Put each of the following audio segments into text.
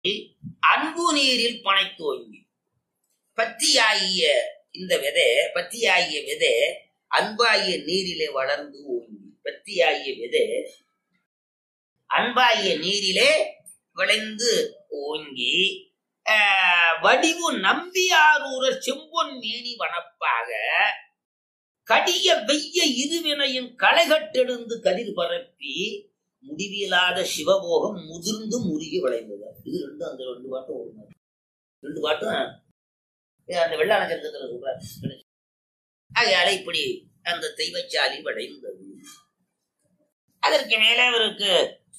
அன்பு நீரில் பனைத்தோங்கி பத்தியாகிய இந்த விதை, பத்தியாகிய விதை அன்பாகிய நீரிலே வளர்ந்து ஓங்கி, பத்தியாகிய விதை அன்பாகிய நீரிலே விளைந்து ஓங்கி வடிவு நம்பியாரூர செம்பொன் மேனி வனப்பாக கடிய வெய்ய இருவினையின் களைகட்டெழுந்து கதிர் பரப்பி முடிவில்லாத சிவபோகம் முதிர்ந்து முருகி விளைந்தது. இது ரெண்டும் அந்த ரெண்டு பாட்டும் ஒரு ரெண்டு பாட்டும் அந்த வெள்ளாள சங்கத்துல சொல்றாரு. ஆகையால இப்படி அந்த தெய்வச்சாலி விளைந்தது. அதற்கு மேலே அவருக்கு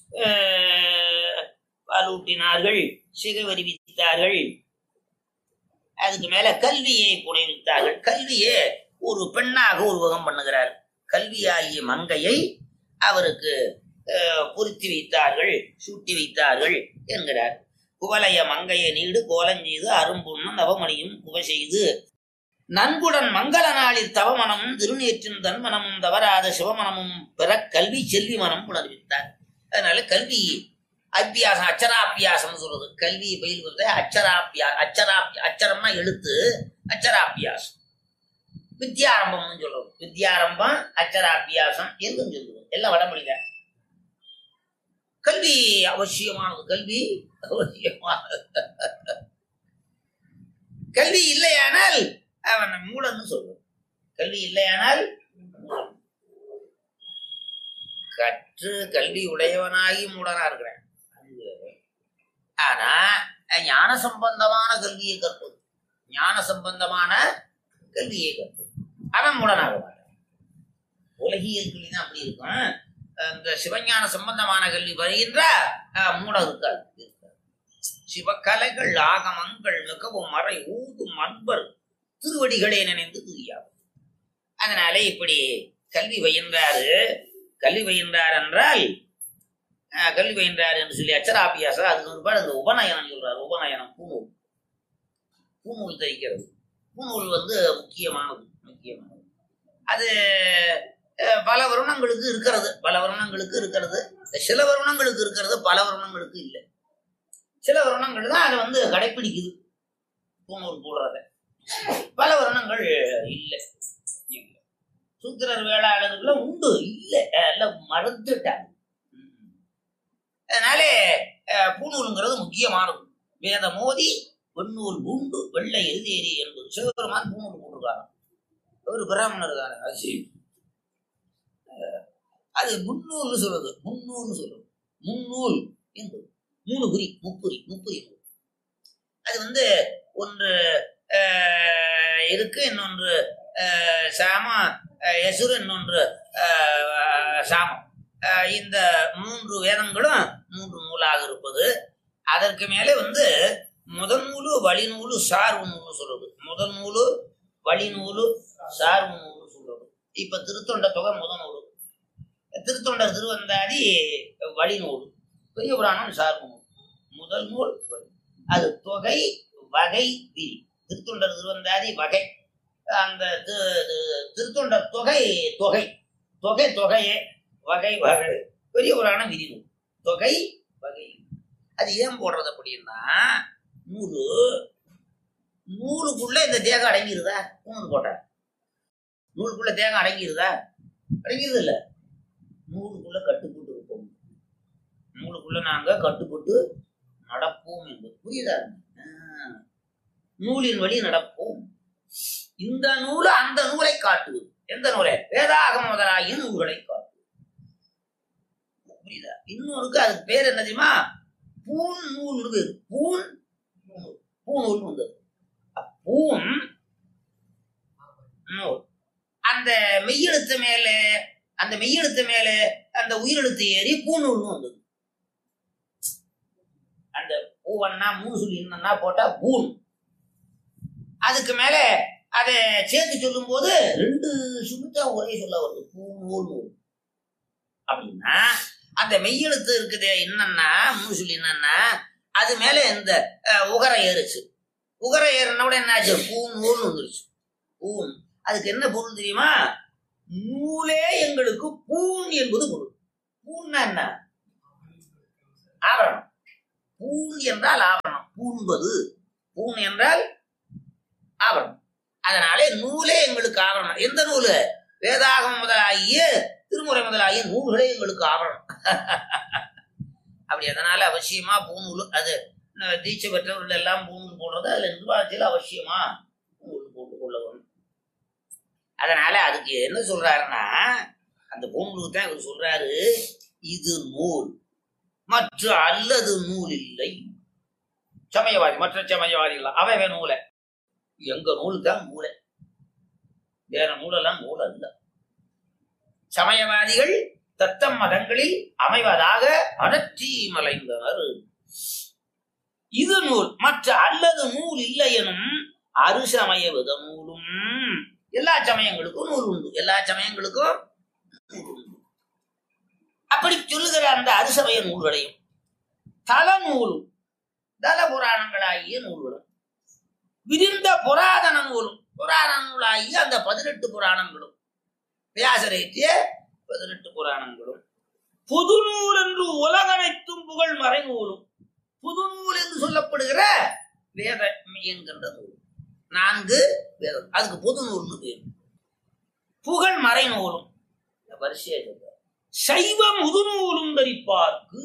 பாலூட்டினார்கள், சிகவரி வித்தார்கள். அதுக்கு மேல கல்வியை புனைவித்தார்கள். கல்வியை ஒரு பெண்ணாக உருவகம் பண்ணுகிறார். கல்வியாகிய மங்கையை அவருக்கு பொருத்தி வைத்தார்கள், சூட்டி வைத்தார்கள் என்கிறார். குவலைய மங்கையை நீடு கோலஞ்செய்து அரும்புண்ணும் நவமணியும் குவை செய்து நன்குடன் மங்கள நாளில் தவமனமும் திருநேற்றின் தன்மனமும் தவறாத சிவமனமும் பெற கல்வி செல்வி மனம் புணர்வித்தார். அதனால கல்வி அபியாசம், அச்சராபியாசம் சொல்றது. கல்வி பயில்வது அச்சரம்னா எழுத்து, அச்சராபியாசம். வித்யாரம்பம் சொல்றது. வித்யாரம்பம் அச்சராபியாசம் என்று சொல்லுவோம். எல்லாம் வடமொழிதான். கல்வி அவசியமானது. கல்வி அவசியமானது. கல்வி இல்லையானால் அவன் மூடன்னு சொல்லுவோம். கல்வி இல்லையானால் கற்று கல்வி உடையவனாகி மூடனா இருக்கிறேன். ஆனா ஞான சம்பந்தமான கல்வியை கற்பது, ஞான சம்பந்தமான கல்வியை கற்பது அவன் மூடனாக மாட்டான். உலகியல் கல்வி தான் அப்படி இருக்கும். இந்த சிவஞான சம்பந்தமான கல்வி வருகின்ற மூடம் இருக்காது. சிவக்கலைகள் ஆகமங்கள் மிகவும் மறை ஊதும் அன்பர் திருவடிகளே நினைந்து துரியாது. அதனால இப்படி கல்வி பயின்றாரு. கல்வி பயின்றார் என்றால் கல்வி பயின்றார் என்று சொல்லி அச்சராபியாசம். அதுக்கு ஒருபாடு அந்த உபநயனம் சொல்றாரு. உபநயனம் பூநூல், பூநூல் தரிக்கிறது. பூநூல் முக்கியமானது. அது பல வருணங்களுக்கு இருக்கிறது, பல வருணங்களுக்கு இருக்கிறது. சில வருணங்களுக்கு இருக்கிறது, பல வருணங்களுக்கு இல்லை. சில வருணங்கள் தான் அதை கடைப்பிடிக்குது பூநூல் போடுறத. பல வருணங்கள் இல்லை. சூத்திரர் வேளாளர்கள் உண்டு, இல்லை, எல்லாம் மறுத்துட்டாங்க. அதனாலே பூநூலுங்கிறது முக்கியமானது. வேத மோதி வெண்ணூல் பூண்டு வெள்ளை எழுதேறி என்பது சிவபெருமான் பூநூல் போட்டிருக்காங்க. ஒரு பிராமணர் தானே. அது முன்னூல்னு சொல்றது. முன்னூல்னு சொல்றது. முன்னூல் என்பது மூணு குறி, முப்புரி நூல். அது ஒன்று இருக்கு, இன்னொன்று சாம யசுரு, இன்னொன்று சாமம். இந்த மூன்று வேதங்களும் மூன்று நூலாக இருப்பது. அதற்கு மேலே முதல் நூலு வழிநூலு சார்பு நூல்னு சொல்றது. முதல் நூலு வழிநூலு சார்பு நூல்னு சொல்றது. இப்ப திருத்தொண்ட தொகை முதல் நூலு, திருத்தொண்டர் திருவந்தாதி வழிநூல், பெரிய புராணம் சார்பு நூல். முதல் நூல் அது தொகை வகை விரி. திருத்தொண்டர் திருவந்தாதி வகை, அந்த திருத்தொண்டர் தொகை தொகை தொகை தொகையே, வகை வகை, பெரிய புராணம் விரி நூல். தொகை வகை. அது ஏன் போடுறது அப்படின்னா, நூலுக்குள்ள இந்த தேகம் அடங்கிருதா? நூல் போட்ட நூலுக்குள்ள தேகம் அடங்கிருதா? அடங்கிருது இல்ல. நூலுக்குள்ள கட்டுப்பட்டு இருப்போம். நூலுக்குள்ள நாங்க கட்டுப்பட்டு நடப்போம் என்பது புரியுதா? நூலின் வழி நடப்போம். இந்த நூல் அந்த நூலை காட்டுவது. எந்த நூலை? வேதாகம முதலாகிய நூல்களை காட்டுவது. புரியுதா? இன்னொருக்கு அதுக்கு பேர் என்ன தெரியுமா? பூன் நூல் பேரு. பூநூல் வந்தது. பூன் நூல். அந்த மெய்யெழுத்து மேல அந்த உயிரெழுத்து ஏறி பூநூல்னு வந்தது. அந்த பூவன்னா மூணு சொல்லி என்னன்னா போட்டா பூன். அதுக்கு மேல அதை சேர்த்து சொல்லும் போது ரெண்டு சுத்தா ஒரே சொல்ல வருது, பூநூல் நூல் அப்படின்னா. அந்த மெய்யெழுத்து இருக்குது என்னன்னா மூணு சொல்லி என்னன்னா, அது மேல இந்த உகர ஏறுச்சு. உகர ஏறின கூட என்னாச்சு? பூநூல் வந்துருச்சு. பூன். அதுக்கு என்ன பொருள் தெரியுமா? நூலே எங்களுக்கு பூன் என்பது பொருள். பூன்னா என்ன? ஆவரணம். பூண் என்றால் ஆவரணம், பூண்பது. பூண் என்றால் ஆவரணம். அதனாலே நூலே எங்களுக்கு ஆவரணம். எந்த நூலு? வேதாகம் முதலாகிய திருமுறை முதலாகிய நூல்களே எங்களுக்கு ஆவரணம். அப்படி அதனால அவசியமா பூநூல், அது தீட்சை பெற்றவர்கள் எல்லாம் பூநூல் போடுறது, அதுல நிர்வாகத்தில் அவசியமா பூநூல் போட்டு கொள்ள வேணும். அதனால அதுக்கு என்ன சொல்றாருன்னா, அந்த பூநூலுக்கு தான் இவர் சொல்றாரு, இது நூல் மற்ற அல்லது நூல் இல்லை. சமயவாதி மற்ற சமயவாதிகள் அவை நூலை, எங்க நூல் தான் நூலை, வேற நூலெல்லாம் நூல் அல்ல. சமயவாதிகள் தத்தம் மதங்களில் அமைவதாக அடற்றி மலைந்தனர். இது நூல் மற்ற அல்லது நூல் இல்லை எனும் அருசமய வித நூலும். எல்லா சமயங்களுக்கும் நூல் உண்டு, எல்லா சமயங்களுக்கும் நூல் உண்டு. அப்படி சொல்லுகிற அந்த அருசமய நூல்களையும் தல நூலும் தல புராணங்களாகிய நூல்களும் விரிந்த புராதன நூலும், புராண நூலாகிய அந்த 18 புராணங்களும், வியாசரேற்றிய 18 புராணங்களும், புது நூல் என்று உலகனைத்தும் புகழ் மறைநூலும். புது நூல் என்று சொல்லப்படுகிற வேத என்கின்ற நூல் 4 வேதம், அதுக்கு புது நூல்னு பேர். புகழ் மறைநூலும் வரிசையா சொல்ற. சைவ முதுநூலும் தரிப்பார்க்கு,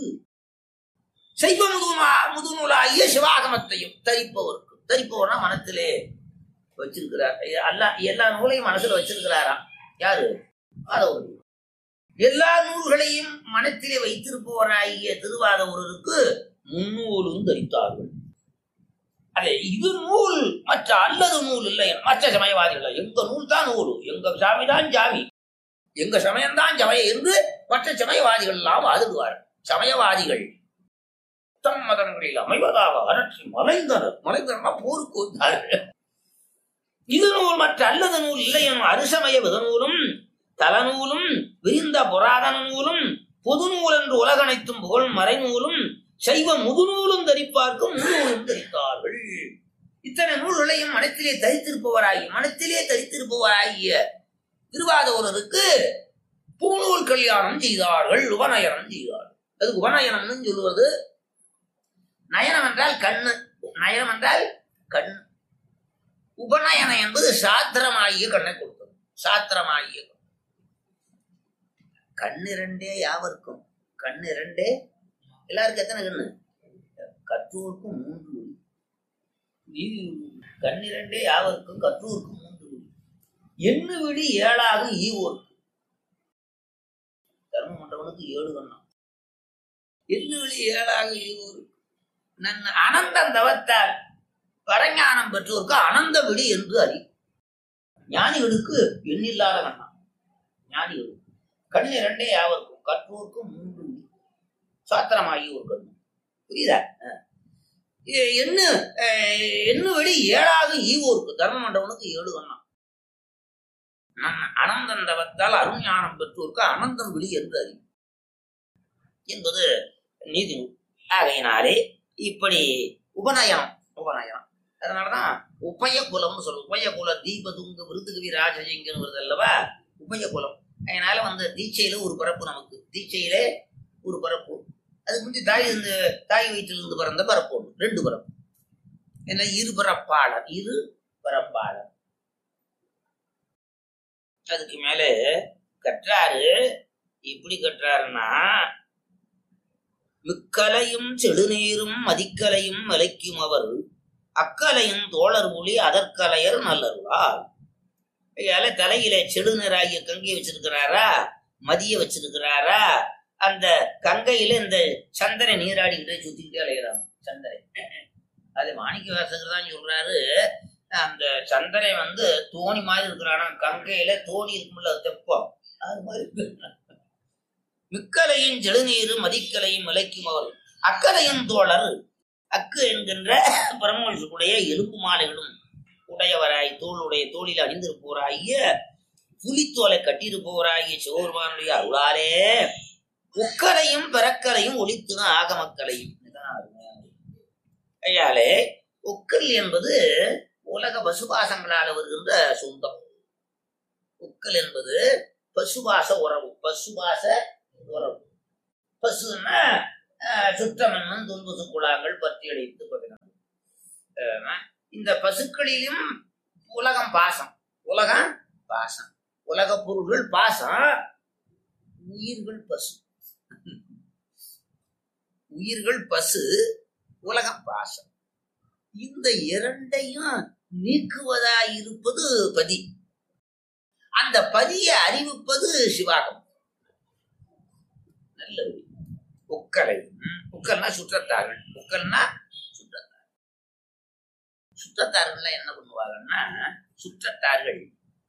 சைவ முதுநூலாகிய சிவாகமத்தையும் தரிப்பவருக்கு, தரிப்பவர்னா மனத்திலே வச்சிருக்கிறார். எல்லா நூலையும் மனசுல வச்சிருக்கிறாராம். யாரு? ஆதவர்கள். எல்லா நூல்களையும் மனத்திலே வைத்திருப்பவராகிய திருவாதவருக்கு முன்னூலும் தரித்தார்கள். அதே இது நூல் மற்ற அல்லது நூல் இல்லை. மற்ற சமயவாதிகள் எங்க நூல் தான் நூல், எங்க சாமிதான் சாமி, எங்க சமயம்தான் சமயம் என்று மற்ற சமயவாதிகள் எல்லாம் வாதிடுவார். சமயவாதிகள் தம் மதங்களில் அமைவதாக அரற்றி மலைந்தனர். மலைந்தனா போருக்கு வந்தார்கள். இது நூல் மற்ற அல்லது நூல் இல்லை எனும் அருசமய விதநூலும் தலநூலும் விரிந்த புராதன நூலும் பொது நூல் என்று உலகனைத்தும் புகழ் மறைநூலும் சைவ முதுநூலும் தரிப்பார்க்கும் முன்னூலும் தரித்தார்கள். இத்தனை நூல்களையும் மனத்திலே தரித்திருப்பவராகிய திருவாதூரருக்கு பூநூல் கல்யாணம் செய்தார்கள், உபநயனம் செய்தார்கள். அதுக்கு உபநயனம்னு சொல்லுவது, நயனம் என்றால் கண்ணு, நயனம் என்றால் கண். உபநயனம் என்பது சாத்திரமாகிய கண்ணை கொடுத்தது. சாத்திரமாகிய கண்ணிரண்டே யாவருக்கும், கண்ணிரண்டே எல்லாருக்கும் எத்தனை கண்ணு? கற்றோருக்கும் 3 விழி. கண்ணிரண்டே யாவருக்கும் கற்றோருக்கும் 3 விழி. எண்ணு விழி 7 ஈவோருக்கு. தர்மம் பண்றவனுக்கு 7 கண்ணம். எண்ணு விழி 7 ஈவோருக்கு. அனந்தம் தவத்தால் பரஞானம் பெற்றோருக்கு அனந்த விழி என்று அறி. ஞானிகளுக்கு எண்ணில்லாத கண்ணம். ஞானிகளுக்கு கண்ணிரண்டே யாவருக்கும் கற்றோருக்கும் 3 விழி. சாத்திரமாகி ஒரு கண்ணு. புரியுதா? எண்ணு விழி 7 ஈவோருக்கு. தர்மம் பண்றவனுக்கு 7 கண்ணம். அனந்தந்தவத்தால் அருஞானம் பெற்றோருக்கு அனந்தம் விழி என்று அறி என்பது நீதி நூல். ஆகையினாலே இப்படி உபநயனம். அதனாலதான் உபய குலம்னு சொல்லுவோம். உபய குல தீபதுங்க விருதுகவி ராஜஜிங்கன்னு வருது அல்லவா, உபய குலம். அதனால தீட்சையில ஒரு பரப்பு, நமக்கு தீட்சையிலே ஒரு பரப்பு. அதுக்கு முந்தி தாய் வயிற்றிலிருந்து பிறந்த பரப்பு ஒன்று, 2 பரப்பு. என்ன? இரு பரப்பாளர். அதுக்கு மேல கற்றாரு. எப்படி கற்றாருன்னா, மிக்கலையும் செடுநீரும் மதிக்கலையும் விளைக்கும் அவர் அக்கலையும் தோழர் ஒளி அதற்கலையர் நல்லருளார். தலையில செடுநீராகிய கங்கையை வச்சிருக்கிறாரா, மதிய வச்சிருக்கிறாரா. அந்த கங்கையில இந்த சந்திரை நீராடிக்கிட்டே சுத்திக்கிட்டே அலைகிறாங்க. சந்திரை அது மாணிக்க வாசகர் தான் சொல்றாரு. அந்த சந்திரை தோணி மாதிரி இருக்கிறானா, கங்கையில தோணி இருக்கும்ல தெப்பம், அது மாதிரி. மிக்கலையும் செழுநீரு மதிக்கலையும் விளைக்கும் அவர் அக்கலையும் தோழர். அக்கு என்கின்ற பரமேஸ்வருடைய எலும்பு மாலைகளும் உடையவராய், தோளில் அணிந்திருப்பவராகிய புலித்தோலை கட்டியிருப்பவராகிய சிவபெருமானுடைய அருளாலே உக்கலையும் பிறக்கலையும் ஒளித்துன ஆகமக்கலையும். ஐயாலே உக்கல் என்பது உலக பசுபாசங்களால் வருகின்ற சொந்தம். உக்கல் என்பது பசுபாச உறவு. பசுன்னா சுற்றமென்னும் துன்பு குழாங்கள் பற்றி அடைத்து பதினாறு. இந்த பசுக்களிலும் உலகம் பாசம், உலகம் பாசம், உலக பொருள்கள் பாசம், உயிர்கள் பசு. உயிர்கள் பசு, உலகம் பாசம். இந்த இரண்டையும் நீக்குவதாயிருப்பது பதி. அந்த பதியை அறிவிப்பது சிவாகம். நல்ல உக்கலை. உக்கல்னா சுற்றத்தார்கள். உக்கல்னா சுற்றத்தார்கள். சுற்றத்தார்கள் என்ன பண்ணுவாங்கன்னா, சுற்றத்தார்கள்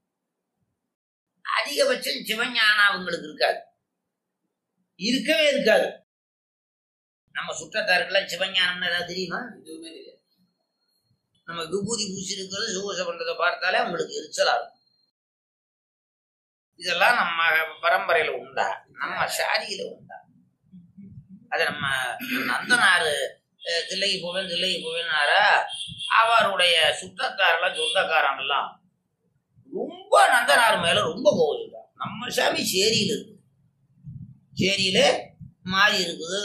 அதிகபட்சம் சிவஞானம் அவங்களுக்கு இருக்காது, இருக்கவே இருக்காது. நம்ம சுற்றத்தார்கள் சிவஞானம்னு ஏதாவது தெரியுமா? எதுவுமே தெரியாது. நம்ம விபூதி பூசி இருக்கிறது சுகோச பண்றதை பார்த்தாலே அவங்களுக்கு எரிச்சலாகும். இதெல்லாம் நம்ம பரம்பரையில உண்டா, நம்ம சாதியில உண்டா? அது நம்ம நந்தனாரு தில்லைக்கு போவேன்னாரா, அவருடைய சுற்றத்தாரெல்லாம் சொந்தக்காரங்கெல்லாம் ரொம்ப நந்தனார் மேல ரொம்ப கோவிச்சுட்டார். நம்ம சாமி சேரியில இருக்கு, சேரியில மாறி இருக்குது.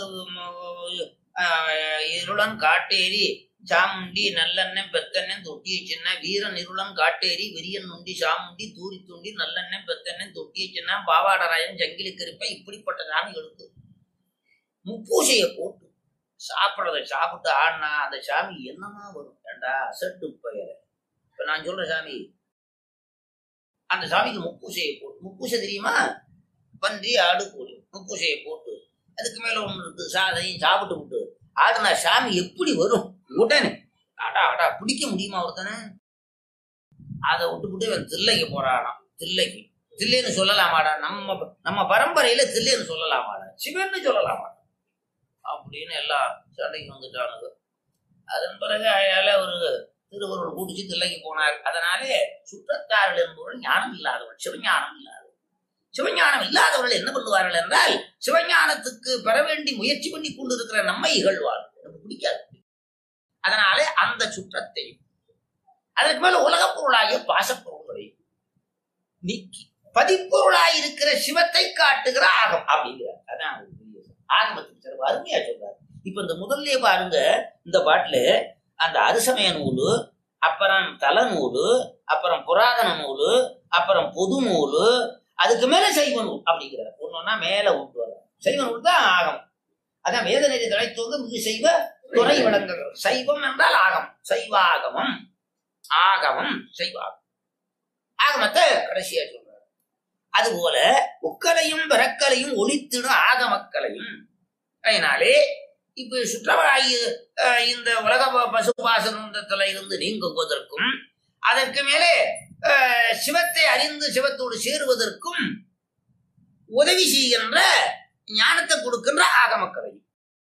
இருளன் காட்டேரி சாமுண்டி நல்லெண்ணெய் பெத்தெண்ணெய் தொட்டியை சின்ன வீரன் இருளன் காட்டேரி விரியன் நுண்டி சாமுண்டி தூரி துண்டி நல்லெண்ணெய் பெத்தெண்ணெய் தொட்டியை சின்ன பாவாடராயன் ஜங்கிலி கருப்பை இப்படிப்பட்ட சாமிகளுக்கு முப்பூசையை போட்டு சாப்பிட்றத சாப்பிட்டு ஆடினா அந்த சாமி என்னமா வரும்? ஏண்டா அசட்டு பெயர். இப்ப நான் சொல்ற சாமி, அந்த சாமிக்கு முப்பூசையை போட்டு, முப்பூசை தெரியுமா? பன்றி ஆடு கோழி முப்பூசையை போட்டு அதுக்கு மேல ஒண்ணு இருக்கு, சாதையும் சாப்பிட்டு விட்டு ஆடுனா சாமி எப்படி வரும்? உடனே ஆடா ஆடா பிடிக்க முடியுமா ஒருத்தனை? அதை விட்டுவிட்டு இவன் தில்லைக்கு போறானாம். தில்லைக்கு தில்லைன்னு சொல்லலாமாடா? நம்ம பரம்பரையில தில்லைன்னு சொல்லலாமாடா? சிவன்னு சொல்லலாமாடா? அப்படின்னு எல்லாம் சண்டைக்கு வந்துட்டானுங்க. அதன் பிறகு அயால ஒரு திருவருள் கூட்டிச்சு தில்லைக்கு போனார். அதனாலே சுற்றத்தார்கள் என்பவர்கள் ஞானம் இல்லாதவர்கள், சிவஞானம் இல்லாதவர்கள். சிவஞானம் இல்லாதவர்கள் என்ன பண்ணுவார்கள் என்றால், சிவஞானத்துக்கு பெற வேண்டி முயற்சி பண்ணி கொண்டிருக்கிற நம்மை இகழ்வார்கள். எனக்கு பிடிக்காது. அதனாலே அந்த சுற்றத்தை, அதற்கு மேல உலகப் பொருளாகிய பாசப்பொருள்களை நீக்கி பதிப்பொருளாயிருக்கிற சிவத்தை காட்டுகிற ஆகம் அப்படிங்கிறார். அதான் ஆகமத்துக்கு சிறப்பு அருமையா சொல்றாரு. இப்ப இந்த முதல்ல பாருங்க, இந்த பாட்டுல அந்த அரிசமய நூலு, அப்புறம் தல நூலு, அப்புறம் புராதன நூலு, அப்புறம் பொது நூலு, அதுக்கு மேல சைவ நூல் அப்படிங்கிறார். ஒன்னொன்னா மேல உண்டு வர சைவ நூல் தான் ஆகம். அதான் வேதநெறி தலைத்தோங்க மிகு செய்வ துறை விளங்குகிறது. சைவம் என்றால் ஆகம், சைவாகமம், ஆகமம் சைவாகம். ஆகமத்தை கடைசியா சொல்றாரு. அதுபோல உக்கலையும் பிறக்கலையும் ஒளித்திடும் ஆகமக்களையும். அதனாலே இப்ப சுற்றவாயு இந்த உலக பசுபாசனத்துல இருந்து நீங்குவதற்கும், அதற்கு மேலே சிவத்தை அறிந்து சிவத்தோடு சேருவதற்கும் உதவி செய்கின்ற ஞானத்தை கொடுக்கின்ற ஆகமக்கலையும்.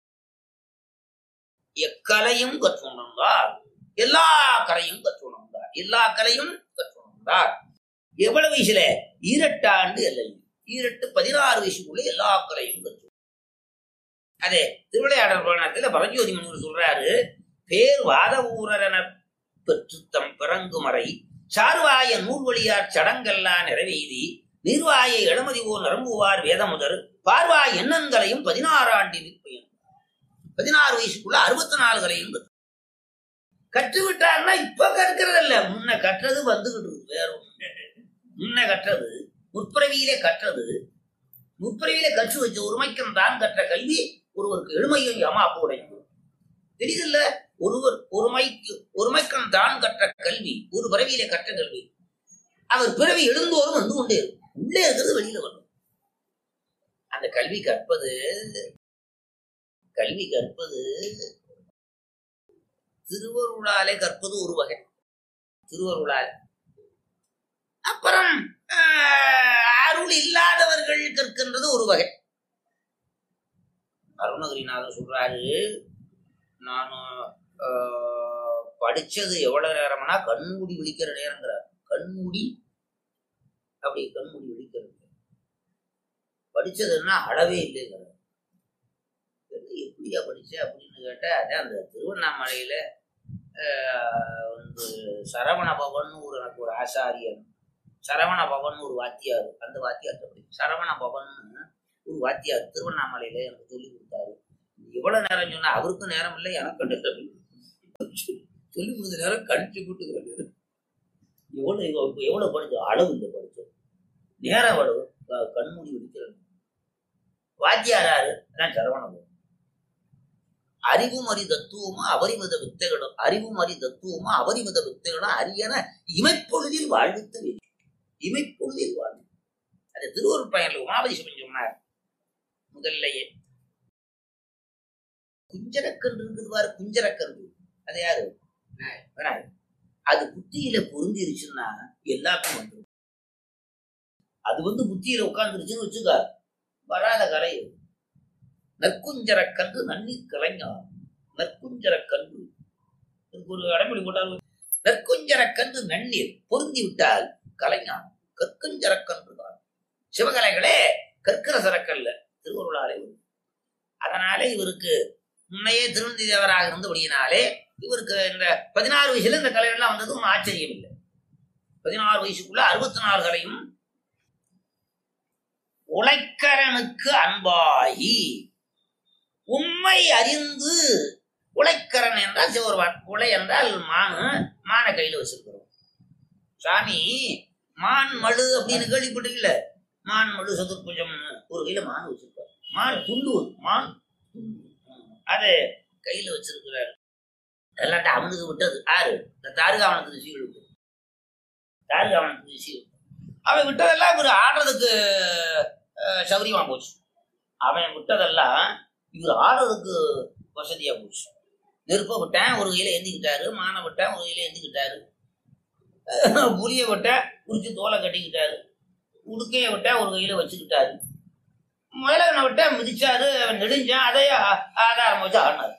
எக்கலையும் கற்றுணர்ந்தார், எல்லா கலையும் கற்றுணர்ந்தார், எல்லா கலையும் கற்றுணர்ந்தார். எவ்வளவு வயசுல? 18 ஆண்டு இல்லை, 16 வயசுக்குள்ள எல்லா கலையும் கற்று. அதே திருவிளையாடல் புராணத்துல பரஞ்சோதி முனிவர் சொல்றாரு, பேர் வாத ஊரர் என பெற்றுத்தம் பிறங்குமறை சார்வாய நூல்வழியார் சடங்கெல்லாம் நிறைவேதி நீர்வாய இளமதி ஓர் நரம்புவார் வேதமுதர் பார்வாய் எண்ணங்களையும் 16 ஆண்டில் பயன். 16 வயசுக்குள்ள 64 கலையும் கற்றுவிட்டார்னா இப்ப கற்கிறது இல்ல, முன்ன கற்றது வந்துகிட்டு இருக்கு. வேற முன்ன கற்றது, முற்பிறவியிலே கற்றது, முற்பிறவியிலே கற்று வச்ச ஒருமைக்கும் தான் கற்ற கல்வி ஒருவருக்கு எளிமையும் யமாப்பு உடையும். தெரியுதுல்ல? ஒருமைக்கும் தான் கற்ற கல்வி, ஒரு பிறவியிலே கற்ற கல்வி, அவர் பிறவி எழுந்தோறும் வந்து கொண்டே இருக்கும். உள்ளே இருக்கிறது வெளியில வரும். அந்த கல்வி கற்பது திருவருளாலே கற்பது ஒரு வகை, திருவருளால். அப்புறம் அருள் இல்லாதவர்கள் கற்கின்றது ஒரு வகை. அருணகிரிநாதர் சொல்றாரு, நான் படிச்சது எவ்வளவு நேரம்னா கண்மூடி விழிக்கிற நேரங்கிறார். கண்மூடி விழிக்கிறது. படிச்சதுன்னா அளவே இல்லைங்கிறார். எப்படியா படிச்ச அப்படின்னு கேட்டா, அதான் அந்த திருவண்ணாமலையில வந்து சரவண பவன் எனக்கு ஒரு ஆசாரியன், சரவண பவன் ஒரு வாத்தியார், அந்த வாத்தியார்ட்ட சரவண பவன் ஒரு வாத்தியார் திருவண்ணாமலையில எனக்கு சொல்லி கொடுத்தாரு. எவ்வளவு நேரம் சொன்னா அவருக்கும் நேரம் இல்லை, எனக்கும் நேரம் இல்லை. சொல்லி கொடுத்த நேரம் கழிச்சு கூட்டுக்கிறது. எவ்வளவு படிச்சோம், அளவு இல்லை படிச்சோம், நேரம் அளவு, கண்மூடி விடுக்கிறது. வாத்தியாராரு நான் சரவணம். அறிவும் அறி தத்துவமும் அபரிமித வித்தைகளும், அறிவும் அறி தத்துவமும் அபரிமித வித்தைகளும் அரியன இமைப்பொழுதில் வாழ்வித்த வேண்டும். இமைப்பொழுதில் வாழ்வு. அது திருவருட் பயனில் உமாபதி சிவன் சொன்னார். முதல்லையே குஞ்சரக்கன்று இருக்குது பாரு, குஞ்சரக்கன்று. அது யாரு? விநாயகர். அது புத்தியில பொருந்திருச்சுன்னா எல்லாருக்கும் வந்துடும். அது புத்தியில உட்கார்ந்துருச்சுன்னு வச்சுக்க, வராத கரை. நற்குஞ்சரக்கன்று நன்னீர் கலைஞர். நற்குஞ்சரக்கன்று ஒரு அடைமொழி போட்டால், நற்குஞ்சரக்கன்று நன்னீர் பொருந்தி விட்டால் கலைஞர். கற்குஞ்சரக்கன்று தான் சிவகலைகளே கற்கிற சரக்கல்ல திருவருளாலே. அதனாலே இவருக்கு முன்னையே திருநந்தி தேவராக இருந்தபடியினாலே இவருக்கு இந்த 16 வயசுல இந்த கலைகள்லாம் வந்ததும் ஆச்சரியம் இல்லை. 16 வயசுக்குள்ள 64 கலையும். உழைக்கரனுக்கு அன்பாகி உண்மை அறிந்து. உழைக்கரன் என்றால் சிவருவான், உலை என்றால் மானு. மானை கையில வச்சிருக்கிறோம். சாமி மான் மழு அப்படின்னு கேள்விப்பட்டீங்கல்ல. மான் மழு சதுர்புஜம் ஒரு கையில மான் வச்சிருக்காரு. மான் துள்ளுவது, மான் அது கையில வச்சிருக்கிறாரு. எல்லாட்ட அவனுக்கு விட்டது யாரு? இந்த தாருகாவனத்து ரிஷிகள் விட்டது. தாருகாவனத்து ரிஷிகள் அவன் விட்டதெல்லாம் இவர் ஆடுறதுக்கு சௌரியமா போச்சு. அவன் விட்டதெல்லாம் இவர் ஆடுறதுக்கு வசதியா போச்சு. நெருப்ப விட்டேன் ஒரு கையில ஏந்திக்கிட்டாரு, மானை விட்டேன் ஒரு கையில ஏந்திக்கிட்டாரு, புளிய விட்ட உரிச்சு தோலை கட்டிக்கிட்டாரு, உடுக்கைய விட்டா ஒரு கையில வச்சுக்கிட்டாரு, முயலனை விட்டா மிதிச்சாரு, நெடுஞ்சான், அதைய ஆதாரம் வச்சு ஆடினாரு.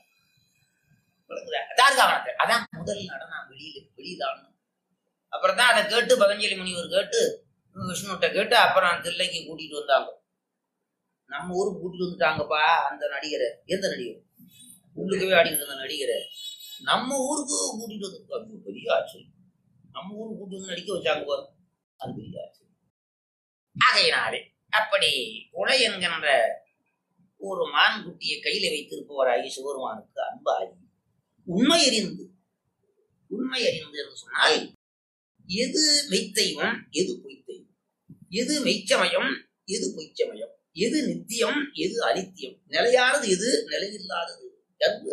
தாருகாவனத்தை அதான் முதல் நடனம். வெளியில ஆடணும். அப்புறம் தான் அதை கேட்டு பதஞ்சலி முனிவர் கேட்டு விஷ்ணுட்ட கேட்டு அப்புறம் தில்லைக்கு கூட்டிட்டு வந்தாங்க. நம்ம ஊருக்கு கூட்டிட்டு வந்துட்டாங்கப்பா அந்த நடிகரை. எந்த நடிகர்? உள்ளுக்கவே ஆடிட்டு இருந்த நடிகரை நம்ம ஊருக்கு கூட்டிட்டு வந்து. பெரிய ஆச்சு. நம்ம ஊருக்கு கூட்டிட்டு வந்து நடிக்க வச்சாங்க. அது பெரிய ஆச்சு. ஆகையினாலே அப்படி உலை என்கின்ற ஒரு மான்குட்டியை கையில வைத்திருப்பவராகி சிவருமானுக்கு அன்பாகி உண்மை அறிந்து. உண்மை அறிந்து என்று சொன்னால் எது மெய்த்தையும் எது பொய்த்தையும், எது மெய்ச்சமயம் எது பொய்ச்சமயம், எது நித்தியம் எது அனித்தியம், நிலையானது எது நிலையில்லாதது என்று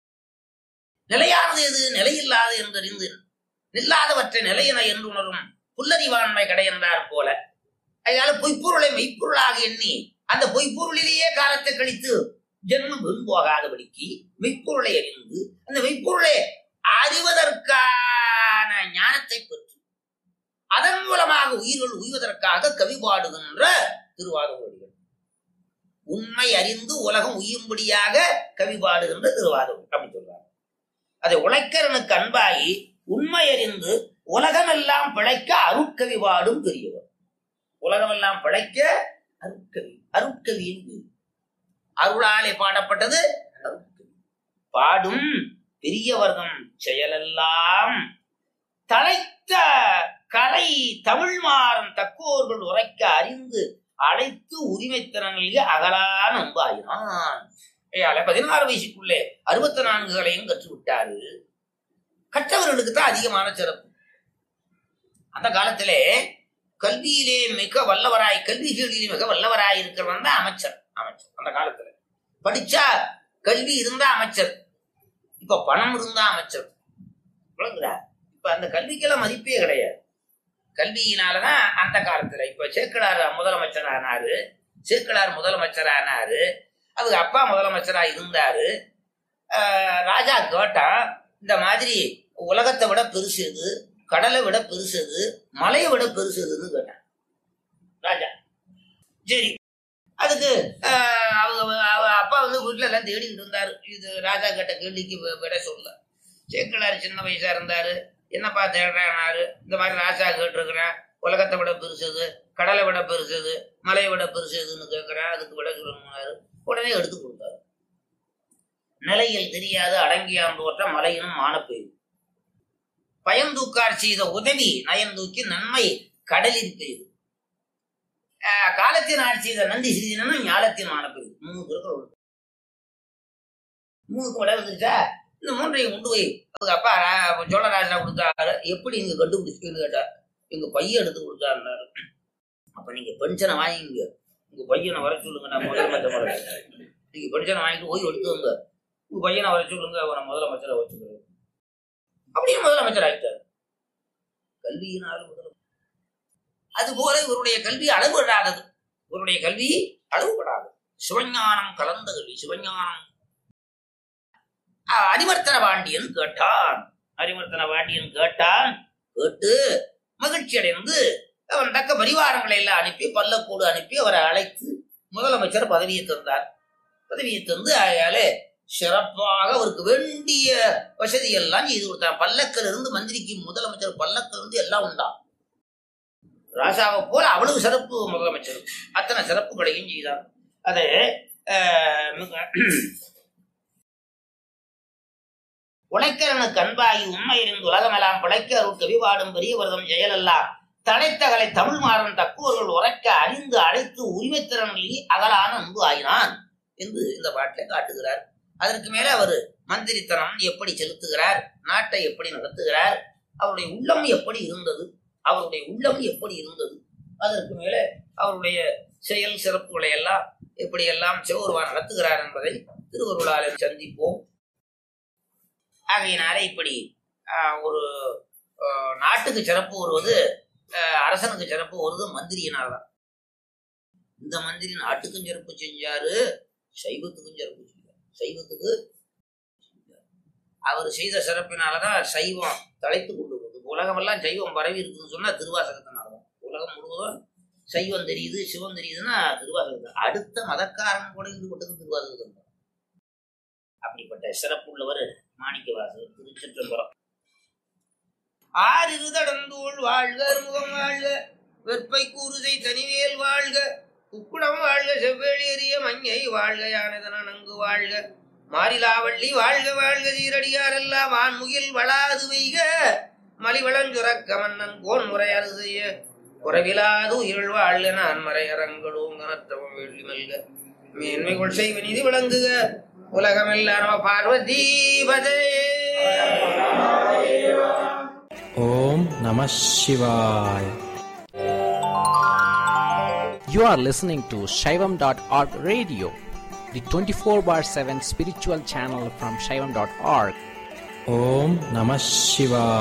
நிலையானது எது நிலையில்லாது என்றறிந்து நில்லாதவற்றை நிலையின என்று உணரும் புல்லறிவாண்மை கடை என்றார் போல. அதனால பொய்ப்பொருளை மெய்ப்பொருளாக எண்ணி அந்த பொய்ப்பொருளிலேயே காலத்தை கழித்து ஜென்மம் வீண் போகாதபடிக்கு மெய்ப்பொருளை அறிந்து அந்த மெய்ப்பொருளை அறிவதற்கான ஞானத்தை பெற்று அதன் மூலமாக உயிர்கள் உய்வதற்காக கவி பாடுகின்ற திருவாதூரிகள். உண்மை அறிந்து உலகம் உய்யும்படியாக கவி பாடுகின்ற திருவாதூர் அப்படி சொல்றாங்க. அதை உழைக்கரனுக்கு அன்பாகி உண்மை அறிந்து உலகமெல்லாம் பிழைக்க அருட்கவி பாடும் பெரியவர். உலகமெல்லாம் பிழைக்க அருட்கவி. அருட்கவியின் அருளாலே பாடப்பட்டது அருட்கவி. பாடும் பெரியவர்தம் செயலெல்லாம் தலைத்த கலை தமிழ் மாறும் தக்கோர்கள் உரைக்க அறிந்து அழைத்து உரிமைத்திறனில் அகலான அன்பாயினான். 16 வயசுக்குள்ளே 64 கலையும் கற்றுவிட்டாரு. கற்றவர்களுக்கு தான் அதிகமான சிறப்பு. அந்த காலத்திலே கல்வியிலே மிக வல்லவராய், கல்விகளிலே மிக வல்லவராய் இருக்கிறவன் தான் அமைச்சர். அமைச்சர் அந்த காலத்துல படிச்சா கல்வி இருந்தா அமைச்சர். இப்ப பணம் இருந்தா அமைச்சர். இப்ப அந்த கல்விக்கெல்லாம் மதிப்பே கிடையாது. கல்வியினாலதான் அந்த காலத்துல இப்ப சேக்கிழார் முதலமைச்சரானாரு. சேக்கிழார் முதலமைச்சரானாரு. அவங்க அப்பா முதலமைச்சரா இருந்தாரு. ராஜா கேட்டான், இந்த மாதிரி உலகத்தை விட பெருசு எது, கடலை விட பெருசு எது, மலையை விட பெருசு எதுன்னு கேட்டான் ராஜா. சரி, அதுக்கு அவங்க அப்பா வீட்டுல எல்லாம் தேடிக்கிட்டு இருந்தாரு. இது ராஜா கேட்ட கேள்விக்கு விட சொல்ல. சேக்கிழார் சின்ன வயசா இருந்தாரு. என்னப்பா தேடுறாரு? இந்த மாதிரி ராஜா கேட்டிருக்கிறேன், உலகத்தை விட பெருசுது, கடலை விட பெருசுது, மலையை விட பெருசுதுன்னு கேட்கிறேன், அதுக்கு விட சொல்லணும்னாரு. உடனே எடுத்து கொடுத்தாரு. நிலையில் தெரியாது அடங்கியான் தோற்ற மலையினும் மானப்பெய்து, பயந்தூக்கார் செய்த உதவி நயந்தூக்கி நன்மை கடலில் பெய்து, காலத்தின் ஆட்சி செய்த நன்றி செய்தனும் ஞாலத்தின் மானப்பெய்து. 3 திருக்குறள். 3க்கு விலை வந்துருச்சா, இந்த 3ஐயும் கொண்டு போய் அவங்க அப்பா சோழராஜா கொடுத்தாரு. எப்படி நீங்க கண்டுபிடிச்சின்னு கேட்டா, எங்க பையன் எடுத்து கொடுத்தாருன்னாரு. அப்ப நீங்க பென்ஷனை வாங்கிங்க, உங்க பையனை வர சொல்லுங்க, நான் முதலமைச்சர் வர. நீங்க பென்ஷனை வாங்கிட்டு போய் எடுத்துவங்க, உங்க பையனை வர சொல்லுங்க, அவனை முதலமைச்சரை வச்சுக்கிறேன் அப்படின்னு முதலமைச்சர் ஆகிட்டார். கல்வியினால் முதலமைச்சர். அதுபோல இவருடைய கல்வி அளவுபடாதது. இவருடைய கல்வி அளவுபடாதது. சிவஞானம் கலந்த கல்வி. சிவஞானம். அரிமர்த்தன பாண்டியன் கேட்டான். அரிமர்த்தன பாண்டியன் கேட்டான். கேட்டு மகிழ்ச்சி அடைந்து அவன் தக்க பரிவாரங்களை எல்லாம் அனுப்பி பல்லக்கோடு அனுப்பி அவரை அழைத்து முதலமைச்சர் பதவியை தந்தார். பதவியை தந்து ஆயாலே சிறப்பாக அவருக்கு வேண்டிய வசதி எல்லாம் செய்து கொடுத்தார். பல்லக்கில் இருந்து மந்திரிக்கு முதலமைச்சர் பல்லக்கில் இருந்து எல்லாம் உண்டாம். ராசாவை போல அவ்வளவு சிறப்பு முதலமைச்சர். அத்தனை சிறப்புகளையும் செய்தார். அது உழைக்கிறனுக்கு அன்பாகி உண்மையிலிருந்து உலகமெல்லாம் பிழைக்க அருள் கவிபாடும் பெரிய விரதம் செயலெல்லாம் தடைத்தகலை தமிழ் மாறன் தக்குவர்கள் உரைக்க அறிந்து அழைத்து உரிமைத்திறனில் அகலான அன்பு ஆகினான் என்று இந்த பாட்டில காட்டுகிறார். அதற்கு மேல அவர் மந்திரித்தனம் எப்படி செலுத்துகிறார், நாட்டை எப்படி நடத்துகிறார், அவருடைய உள்ளம் எப்படி இருந்தது, அவருடைய உள்ளம் எப்படி இருந்தது, அதற்கு மேல அவருடைய செயல் சிறப்புகளை எல்லாம் எப்படி எல்லாம் சிவபெருமான் நடத்துகிறார் என்பதை திருவருளாலே சந்திப்போம். ஆகையினாலே இப்படி ஒரு நாட்டுக்கு சிறப்பு வருவது, அரசனுக்கு சிறப்பு வருவது மந்திரியினால்தான். இந்த மந்திரி நாட்டுக்கும் சிறப்பு செஞ்சாரு, சைவத்துக்கும் சிறப்பு செஞ்சாரு. சைவத்துக்கு அவர் செய்த சிறப்பினாலதான் சைவம் தலைத்து கொண்டு போகுது. உலகமெல்லாம் சைவம் பரவி இருக்குன்னு சொன்னா திருவாசகத்தினால்தான். உலகம் முழுவதும் சைவம் தெரியுது, சிவம் தெரியுதுன்னா திருவாசகத்தான். அடுத்த மதக்காரன் கூட இருந்து கொண்டது திருவாசகத்தான். அப்படிப்பட்ட சிறப்பு உள்ளவர் மாணிக்கவாசகர். திருச்சிற்றம்பலம். ஆறிருதடந்தோள் வாழ்க, முகம் வாழ்க, வெற்பை கூறுதை தனிவேல் வாழ்க, உக்குடம் வாழ்க, செவ்வேளி எறிய மஞ்சை வாழ்க, யானதன நன்கு வாழ்க, மாரிலாவள்ளி வாழ்க வாழ்க, சீரடியாரெல்லாம் ஆண்முகில் வளாது வைக, மலிவளஞ்சுரக்க மன்னன் கோன் முறை அறுதைய குறைவிலாது உயிர் வாழ்க, நான் மறையரங்களும் கனத்தவம் வெள்ளி மல்க, மேன்மைகள் செய்வ நிதி விளங்குக, உலகமெல்லாம் நம பார்வதி பதே. Om Namah Shivaya. You are listening to Shaivam.org radio, the 24/7 spiritual channel from Shaivam.org. Om Namah Shivaya.